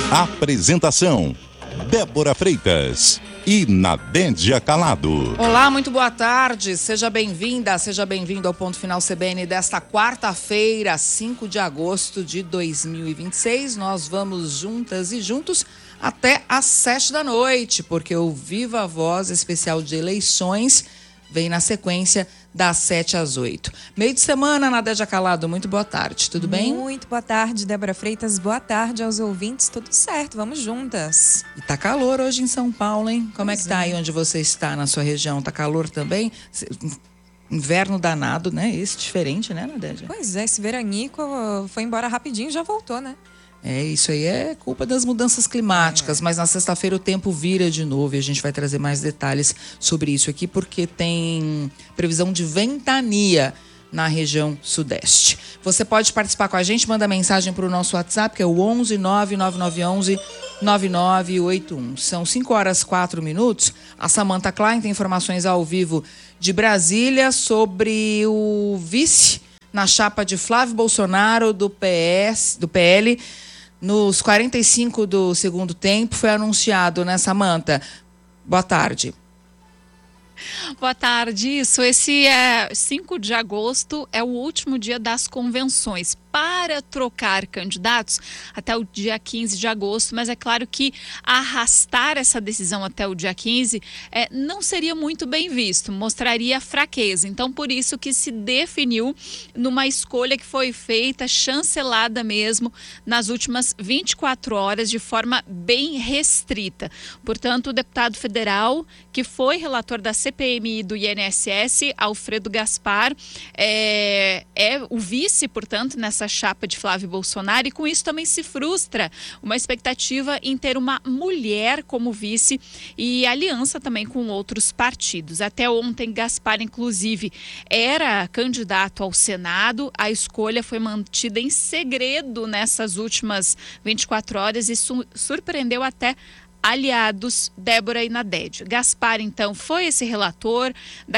Apresentação: Débora Freitas e Nadédia Calado. Olá, muito boa tarde. Seja bem-vinda, seja bem-vindo ao Ponto Final CBN desta quarta-feira, 5 de agosto de 2026. Nós vamos juntas e juntos até às 7 da noite, porque o Viva Voz especial de eleições vem na sequência das 7 às 8. Meio de semana, Nadédia Calado, muito boa tarde, tudo bem? Muito boa tarde, Débora Freitas, boa tarde aos ouvintes, tudo certo, vamos juntas. E tá calor hoje em São Paulo, hein? Como é que tá aí onde você está, na sua região? Tá calor também? Inverno danado, né? Esse diferente, né, Nadédia? Pois é, esse veranico foi embora rapidinho e já voltou, né? Isso aí é culpa das mudanças climáticas, mas na sexta-feira o tempo vira de novo e a gente vai trazer mais detalhes sobre isso aqui, porque tem previsão de ventania na região sudeste. Você pode participar com a gente, manda mensagem para o nosso WhatsApp, que é o 11 99911 9981. São 5h04. A Samantha Klein tem informações ao vivo de Brasília sobre o vice na chapa de Flávio Bolsonaro do PL. Nos 45 do segundo tempo, foi anunciado, né, Samantha? Boa tarde. Boa tarde. Esse 5 de agosto é o último dia das convenções para trocar candidatos até o dia 15 de agosto, mas é claro que arrastar essa decisão até o dia 15 não seria muito bem visto, mostraria fraqueza. Então, por isso que se definiu numa escolha que foi feita, chancelada mesmo, nas últimas 24 horas, de forma bem restrita. Portanto, o deputado federal, que foi relator da CPMI do INSS, Alfredo Gaspar, é o vice, portanto, nessa chapa de Flávio Bolsonaro, e com isso também se frustra uma expectativa em ter uma mulher como vice e aliança também com outros partidos. Até ontem, Gaspar, inclusive, era candidato ao Senado. A escolha foi mantida em segredo nessas últimas 24 horas e surpreendeu até aliados, Débora e Nadédia. Gaspar, então, foi esse relator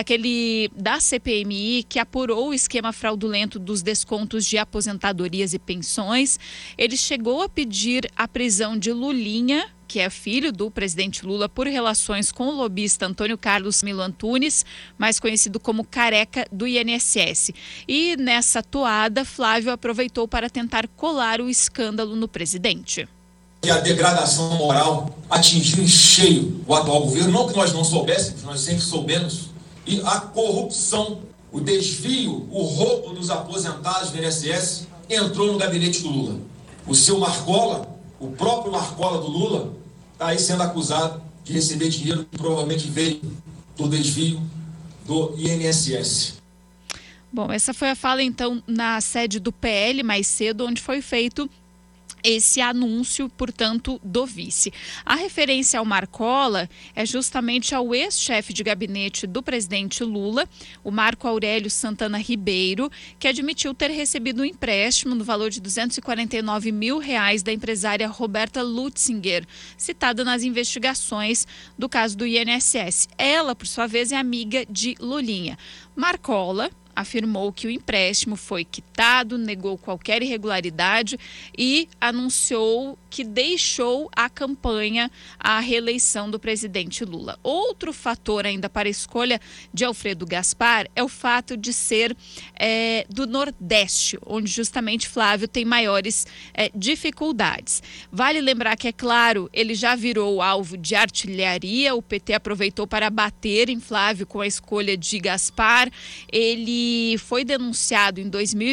da CPMI que apurou o esquema fraudulento dos descontos de aposentadorias e pensões. Ele chegou a pedir a prisão de Lulinha, que é filho do presidente Lula, por relações com o lobista Antônio Carlos Milo Antunes, mais conhecido como Careca do INSS. E nessa toada, Flávio aproveitou para tentar colar o escândalo no presidente. Que a degradação moral atingiu em cheio o atual governo, não que nós não soubéssemos, nós sempre soubemos, e a corrupção, o desvio, o roubo dos aposentados do INSS entrou no gabinete do Lula. O seu Marcola, o próprio Marcola do Lula, está aí sendo acusado de receber dinheiro que provavelmente veio do desvio do INSS. Bom, essa foi a fala então na sede do PL mais cedo, onde foi feito esse anúncio, portanto, do vice. A referência ao Marcola é justamente ao ex-chefe de gabinete do presidente Lula, o Marco Aurélio Santana Ribeiro, que admitiu ter recebido um empréstimo no valor de R$249 mil da empresária Roberta Lutzinger, citada nas investigações do caso do INSS. Ela, por sua vez, é amiga de Lulinha. Marcola afirmou que o empréstimo foi quitado, negou qualquer irregularidade e anunciou que deixou a campanha à reeleição do presidente Lula. Outro fator ainda para a escolha de Alfredo Gaspar é o fato de ser do Nordeste, onde justamente Flávio tem maiores dificuldades. Vale lembrar que, é claro, ele já virou alvo de artilharia, o PT aproveitou para bater em Flávio com a escolha de Gaspar. Ele foi denunciado em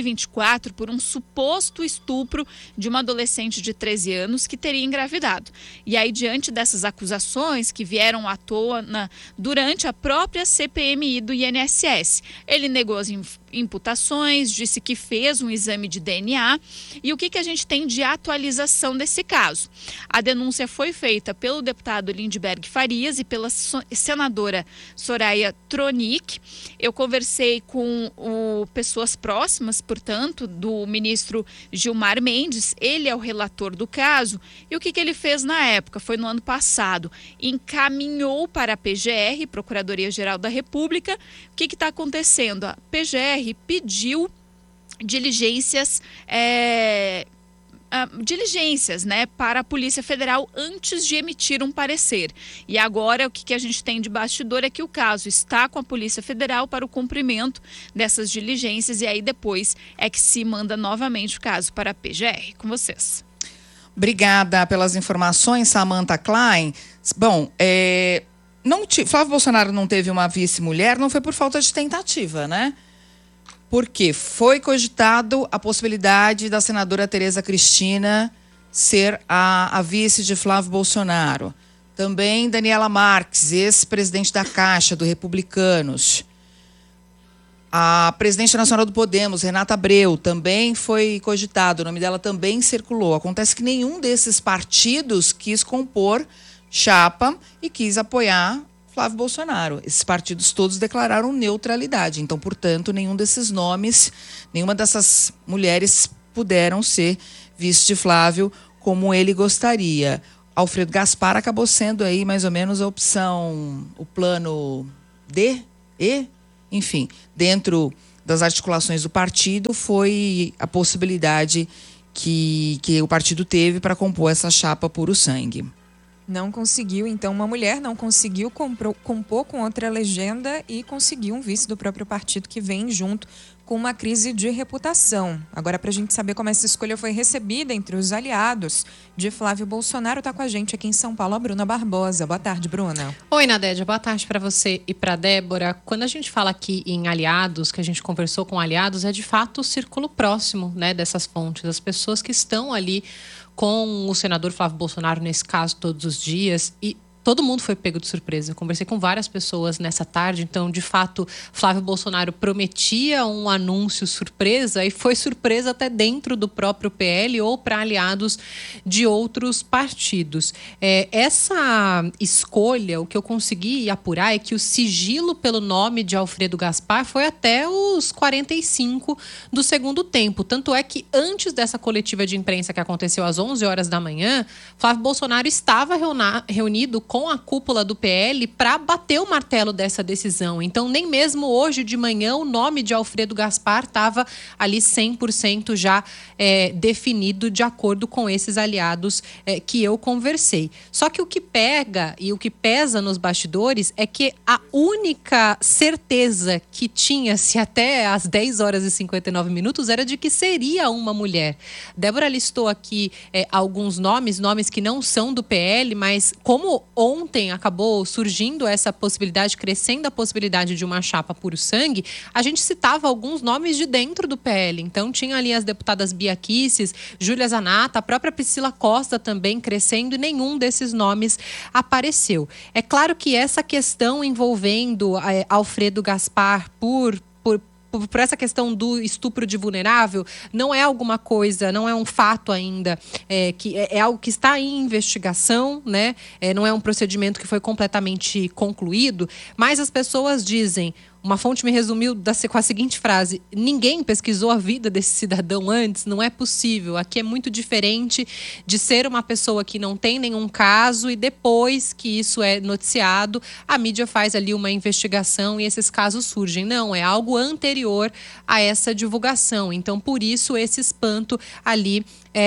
2024 por um suposto estupro de uma adolescente de 13 anos que teria engravidado. E aí, diante dessas acusações que vieram à tona durante a própria CPMI do INSS, ele negou as imputações, disse que fez um exame de DNA. E o que a gente tem de atualização desse caso? A denúncia foi feita pelo deputado Lindbergh Farias e pela senadora Soraya Tronic. Eu conversei com pessoas próximas, portanto, do ministro Gilmar Mendes. Ele é o relator do caso. E o que ele fez na época? Foi no ano passado. Encaminhou para a PGR, Procuradoria-Geral da República. O que está acontecendo? A PGR pediu diligências diligências, né, para a Polícia Federal antes de emitir um parecer. E agora o que a gente tem de bastidor é que o caso está com a Polícia Federal para o cumprimento dessas diligências e aí depois é que se manda novamente o caso para a PGR. Com vocês. Obrigada pelas informações, Samantha Klein. Bom, Flávio Bolsonaro não teve uma vice-mulher, não foi por falta de tentativa, né? Porque foi cogitado a possibilidade da senadora Tereza Cristina ser a vice de Flávio Bolsonaro. Também Daniela Marques, ex-presidente da Caixa, do Republicanos. A presidente nacional do Podemos, Renata Abreu, também foi cogitado. O nome dela também circulou. Acontece que nenhum desses partidos quis compor chapa e quis apoiar Flávio Bolsonaro. Esses partidos todos declararam neutralidade. Então, portanto, nenhum desses nomes, nenhuma dessas mulheres puderam ser vice de Flávio como ele gostaria. Alfredo Gaspar acabou sendo aí mais ou menos a opção, o plano D, E, enfim, dentro das articulações do partido foi a possibilidade que o partido teve para compor essa chapa puro sangue. Não conseguiu, então, uma mulher não conseguiu compor com outra legenda e conseguiu um vice do próprio partido que vem junto com uma crise de reputação. Agora, para a gente saber como essa escolha foi recebida entre os aliados de Flávio Bolsonaro, está com a gente aqui em São Paulo a Bruna Barbosa. Boa tarde, Bruna. Oi, Nadédia. Boa tarde para você e para Débora. Quando a gente fala aqui em aliados, que a gente conversou com aliados, é de fato o círculo próximo, né, dessas fontes, as pessoas que estão ali com o senador Flávio Bolsonaro, nesse caso, todos os dias, e todo mundo foi pego de surpresa. Eu conversei com várias pessoas nessa tarde, então, de fato, Flávio Bolsonaro prometia um anúncio surpresa e foi surpresa até dentro do próprio PL ou para aliados de outros partidos. Essa escolha, o que eu consegui apurar é que o sigilo pelo nome de Alfredo Gaspar foi até os 45 do segundo tempo. Tanto é que antes dessa coletiva de imprensa que aconteceu às 11 horas da manhã, Flávio Bolsonaro estava reunido com a cúpula do PL para bater o martelo dessa decisão. Então, nem mesmo hoje de manhã o nome de Alfredo Gaspar estava ali 100% já definido de acordo com esses aliados que eu conversei. Só que o que pega e o que pesa nos bastidores é que a única certeza que tinha-se até às 10 horas e 59 minutos era de que seria uma mulher. Débora listou aqui alguns nomes que não são do PL, mas como ontem acabou surgindo essa possibilidade, crescendo a possibilidade de uma chapa puro sangue, a gente citava alguns nomes de dentro do PL. Então tinha ali as deputadas Bia Kicis, Júlia Zanata, a própria Priscila Costa também crescendo e nenhum desses nomes apareceu. É claro que essa questão envolvendo Alfredo Gaspar por essa questão do estupro de vulnerável, não é alguma coisa, não é um fato ainda, que é algo que está em investigação, né? Não é um procedimento que foi completamente concluído, mas as pessoas dizem, uma fonte me resumiu com a seguinte frase: ninguém pesquisou a vida desse cidadão antes, não é possível. Aqui é muito diferente de ser uma pessoa que não tem nenhum caso e depois que isso é noticiado, a mídia faz ali uma investigação e esses casos surgem. Não, é algo anterior a essa divulgação. Então, por isso, esse espanto ali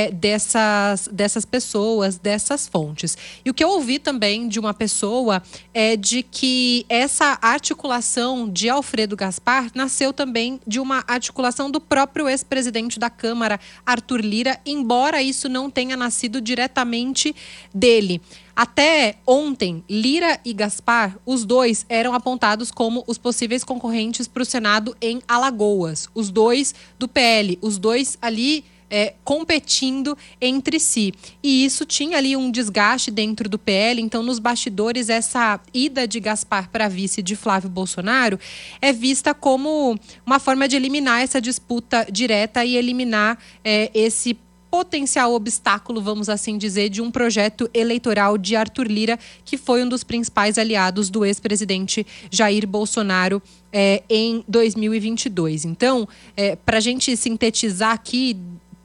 dessas pessoas, dessas fontes. E o que eu ouvi também de uma pessoa é de que essa articulação de Alfredo Gaspar nasceu também de uma articulação do próprio ex-presidente da Câmara, Arthur Lira, embora isso não tenha nascido diretamente dele. Até ontem, Lira e Gaspar, os dois eram apontados como os possíveis concorrentes para o Senado em Alagoas. Os dois do PL, os dois ali competindo entre si. E isso tinha ali um desgaste dentro do PL, então nos bastidores essa ida de Gaspar para vice de Flávio Bolsonaro é vista como uma forma de eliminar essa disputa direta e eliminar esse potencial obstáculo, vamos assim dizer, de um projeto eleitoral de Arthur Lira, que foi um dos principais aliados do ex-presidente Jair Bolsonaro em 2022. Então, para a gente sintetizar aqui,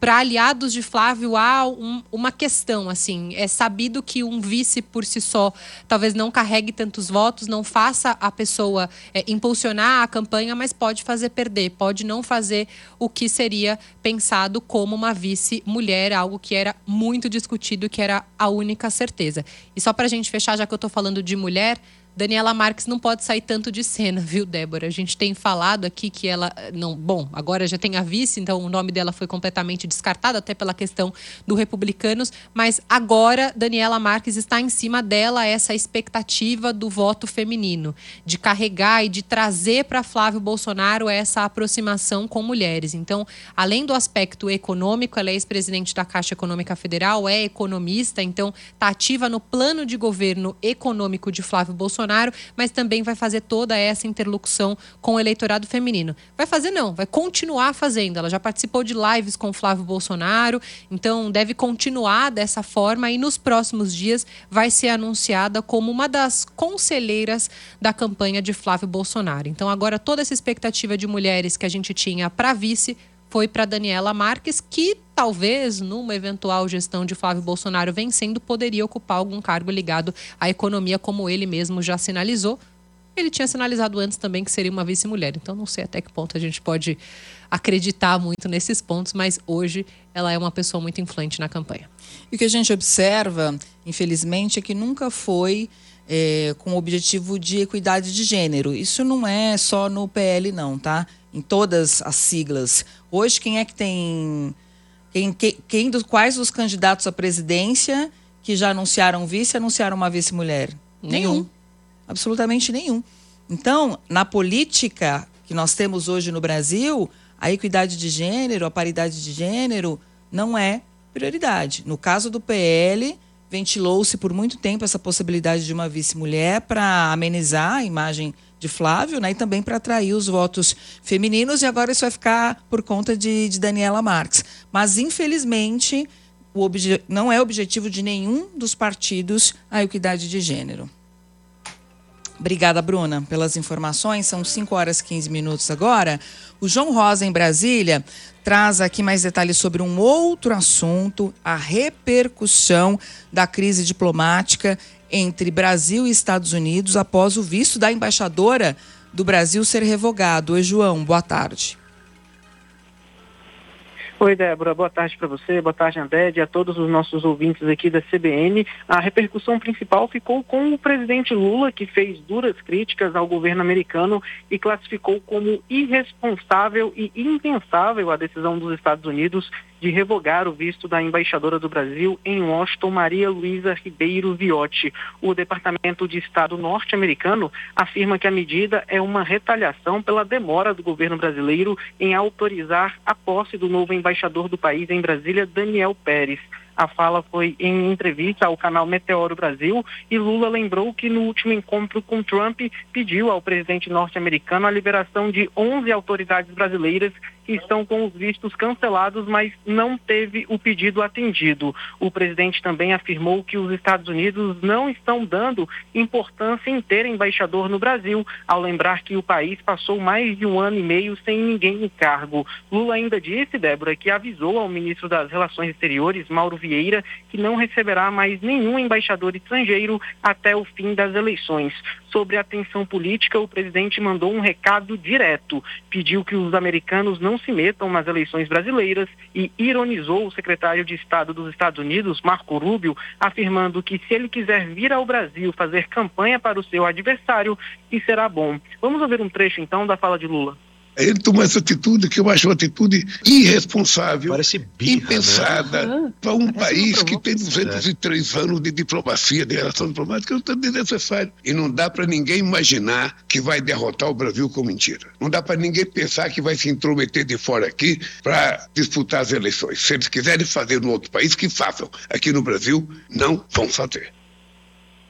para aliados de Flávio há uma questão, assim, é sabido que um vice por si só talvez não carregue tantos votos, não faça a pessoa impulsionar a campanha, mas pode fazer perder, pode não fazer o que seria pensado como uma vice-mulher, algo que era muito discutido, que era a única certeza. E só para a gente fechar, já que eu estou falando de mulher, Daniela Marques não pode sair tanto de cena, viu, Débora? A gente tem falado aqui que ela não... Bom, agora já tem a vice, então o nome dela foi completamente descartado, até pela questão do Republicanos, mas agora Daniela Marques está em cima dela essa expectativa do voto feminino, de carregar e de trazer para Flávio Bolsonaro essa aproximação com mulheres. Então, além do aspecto econômico, ela é ex-presidente da Caixa Econômica Federal, é economista, então está ativa no plano de governo econômico de Flávio Bolsonaro, mas também vai fazer toda essa interlocução com o eleitorado feminino. Vai fazer não, vai continuar fazendo. Ela já participou de lives com o Flávio Bolsonaro, então deve continuar dessa forma e nos próximos dias vai ser anunciada como uma das conselheiras da campanha de Flávio Bolsonaro. Então agora toda essa expectativa de mulheres que a gente tinha para vice foi para Daniela Marques, que talvez, numa eventual gestão de Flávio Bolsonaro vencendo, poderia ocupar algum cargo ligado à economia, como ele mesmo já sinalizou. Ele tinha sinalizado antes também que seria uma vice-mulher, então não sei até que ponto a gente pode acreditar muito nesses pontos, mas hoje ela é uma pessoa muito influente na campanha. E o que a gente observa, infelizmente, é que nunca foi com o objetivo de equidade de gênero. Isso não é só no PL não, tá? Em todas as siglas. Hoje, quem é que tem... Quais os candidatos à presidência que já anunciaram vice, anunciaram uma vice-mulher? Nenhum. Absolutamente nenhum. Então, na política que nós temos hoje no Brasil, a equidade de gênero, a paridade de gênero, não é prioridade. No caso do PL, ventilou-se por muito tempo essa possibilidade de uma vice-mulher para amenizar a imagem de Flávio, né, e também para atrair os votos femininos, e agora isso vai ficar por conta de Daniela Marques. Mas, infelizmente, não é objetivo de nenhum dos partidos a equidade de gênero. Obrigada, Bruna, pelas informações. São 5h15 agora. O João Rosa, em Brasília, traz aqui mais detalhes sobre um outro assunto, a repercussão da crise diplomática entre Brasil e Estados Unidos após o visto da embaixadora do Brasil ser revogado. Oi, João, boa tarde. Oi, Débora, boa tarde para você, boa tarde, André, e a todos os nossos ouvintes aqui da CBN. A repercussão principal ficou com o presidente Lula, que fez duras críticas ao governo americano e classificou como irresponsável e impensável a decisão dos Estados Unidos de revogar o visto da embaixadora do Brasil em Washington, Maria Luísa Ribeiro Viotti. O Departamento de Estado norte-americano afirma que a medida é uma retaliação pela demora do governo brasileiro em autorizar a posse do novo embaixador do país em Brasília, Daniel Pérez. A fala foi em entrevista ao canal Meteoro Brasil e Lula lembrou que no último encontro com Trump pediu ao presidente norte-americano a liberação de 11 autoridades brasileiras que estão com os vistos cancelados, mas não teve o pedido atendido. O presidente também afirmou que os Estados Unidos não estão dando importância em ter embaixador no Brasil, ao lembrar que o país passou mais de 1 ano e meio sem ninguém em cargo. Lula ainda disse, Débora, que avisou ao ministro das Relações Exteriores, Mauro Vieira, que não receberá mais nenhum embaixador estrangeiro até o fim das eleições. Sobre a tensão política, o presidente mandou um recado direto. Pediu que os americanos não se metam nas eleições brasileiras e ironizou o secretário de Estado dos Estados Unidos, Marco Rubio, afirmando que se ele quiser vir ao Brasil fazer campanha para o seu adversário, isso será bom. Vamos ouvir um trecho, então, da fala de Lula. Ele tomou essa atitude que eu acho uma atitude irresponsável, birra, impensada, né? para um país que tem 203 anos de diplomacia, de relação diplomática, é um desnecessário. E não dá para ninguém imaginar que vai derrotar o Brasil com mentira. Não dá para ninguém pensar que vai se intrometer de fora aqui para disputar as eleições. Se eles quiserem fazer no outro país, que façam. Aqui no Brasil, não vão fazer.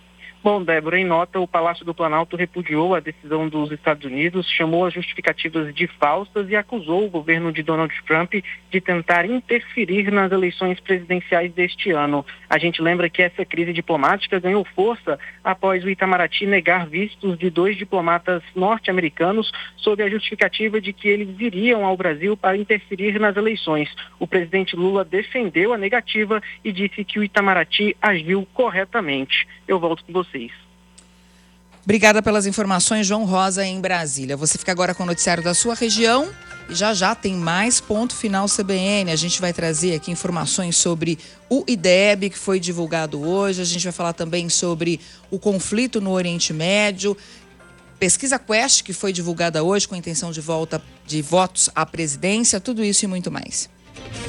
Bom, Débora, em nota, o Palácio do Planalto repudiou a decisão dos Estados Unidos, chamou as justificativas de falsas e acusou o governo de Donald Trump de tentar interferir nas eleições presidenciais deste ano. A gente lembra que essa crise diplomática ganhou força após o Itamaraty negar vistos de 2 diplomatas norte-americanos sob a justificativa de que eles iriam ao Brasil para interferir nas eleições. O presidente Lula defendeu a negativa e disse que o Itamaraty agiu corretamente. Eu volto com vocês. Obrigada pelas informações, João Rosa, em Brasília. Você fica agora com o noticiário da sua região e já tem mais Ponto Final CBN. A gente vai trazer aqui informações sobre o IDEB, que foi divulgado hoje. A gente vai falar também sobre o conflito no Oriente Médio. Pesquisa Quest, que foi divulgada hoje com a intenção de volta de votos à presidência. Tudo isso e muito mais.